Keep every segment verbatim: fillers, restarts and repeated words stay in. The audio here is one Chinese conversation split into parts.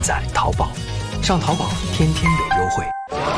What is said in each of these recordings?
在淘宝，上淘宝天天有优惠。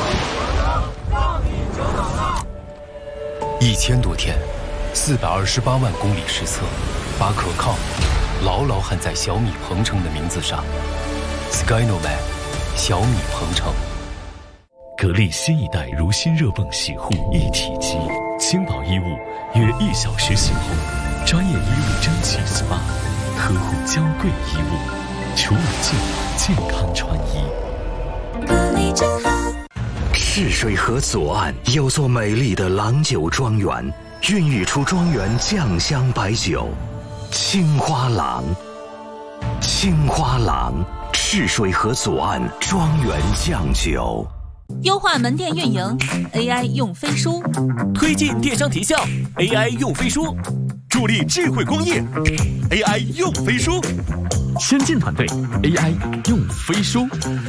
一千多天，四百二十八万公里实测，把可靠牢牢焊在小米鹏程的名字上。Skynoman， 小米鹏程。 格力新一代如新热泵洗护一体机，轻薄衣物约一小时洗后，专业衣物蒸汽 S P A， 呵护娇贵衣物，除了净健康穿衣。 格力真好。 赤水河左岸有座美丽的郎酒庄园，孕育出庄园酱香白酒，青花郎。青花郎，赤水河左岸庄园酱酒。 优化门店运营 ，A I 用飞书， 推进电商提效 ，A I 用飞书，助力智慧工业 ，A I 用飞书， 先进团队 A I 用飞书。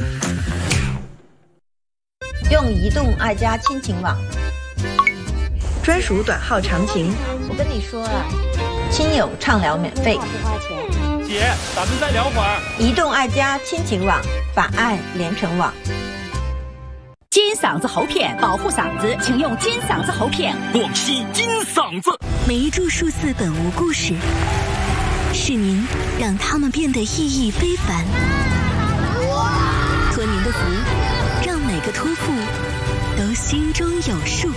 用移动爱家亲情网，专属短号长情。 我跟你说啊， 亲友畅聊免费， 不花钱。 姐，咱们再聊会儿。 移动爱家亲情网，把爱连成网。 金嗓子喉片保护嗓子，请用金嗓子喉片。 广西金嗓子。 每一株数字本无故事，是您让它们变得意义非凡。托您的福，让每个托付都心中有数。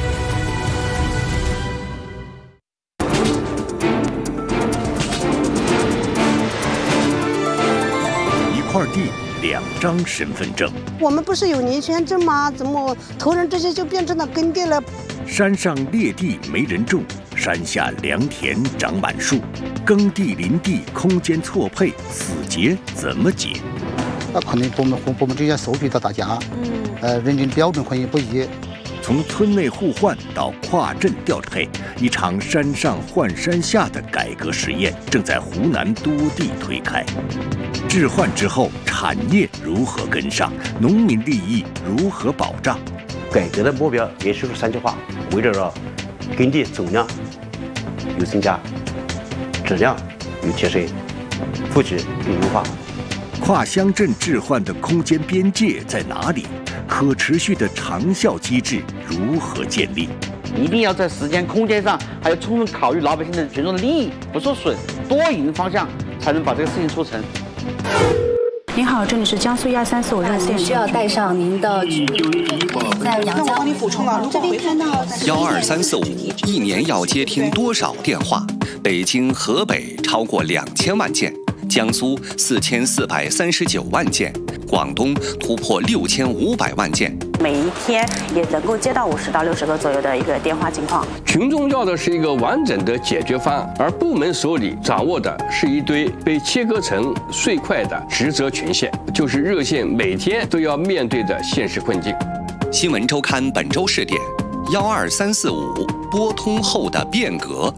一块地，两张身份证。 我们不是有年签证吗？怎么头人这些就变成了耕地了？ 山上裂地没人种，山下良田长满树，耕地林地空间错配，死结怎么解？ 那可能我们我们之间收据到大家，嗯，呃，认定标准可能不一。 从村内互换到跨镇调配，一场山上换山下的改革实验正在湖南多地推开。置换之后，产业如何跟上？农民利益如何保障？ 改革的目标也就是三句话：围绕着耕地总量有增加，质量有提升，布局有优化。 跨乡镇置换的空间边界在哪里？可持续的长效机制如何建立？ 一定要在时间、空间上，还要充分考虑老百姓的群众的利益，不受损，多赢方向，才能把这个事情促成。 您好，这里是江苏一二三四五热线， 需要带上您的在阳江。 那我帮你补充了，如果回看到幺二三四五一年要接听多少电话？北京、河北超过两千万件，江苏四千四百三十九万件，广东突破六千五百万件。 每一天也能够接到五十到六十个左右的一个电话情况。 群众要的是一个完整的解决方案，而部门手里掌握的是一堆被切割成碎块的职责权限，就是热线每天都要面对的现实困境。 新闻周刊本周试点幺二三四五拨通后的变革。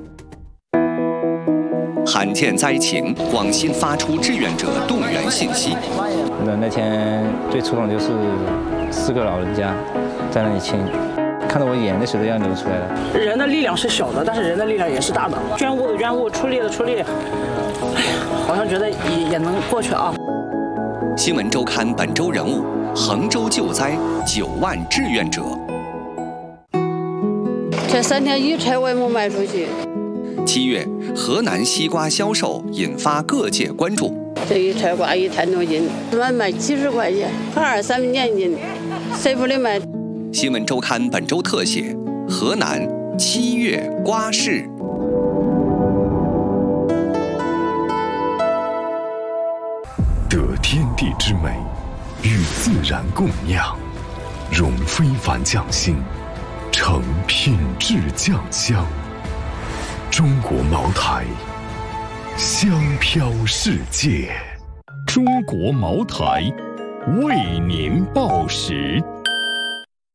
罕见灾情，广新发出志愿者动员信息。 那那天最触动就是四个老人家在那里亲，看到我眼泪水都要流出来了。 人的力量是小的，但是人的力量也是大的。捐物的捐物，出力的出力，哎呀，好像觉得也也能过去啊。 新闻周刊本周人物：衡州救灾九万志愿者。 这三天一拆我也没卖出去。 七月，河南西瓜销售引发各界关注。 这一拆瓜一摊多斤，卖卖几十块钱，二三年斤，谁不得卖？ 新闻周刊本周特写：河南七月瓜市。 得天地之美，与自然共酿，融非凡匠心，成品质酱香。中国茅台，香飘世界。中国茅台，为您报时。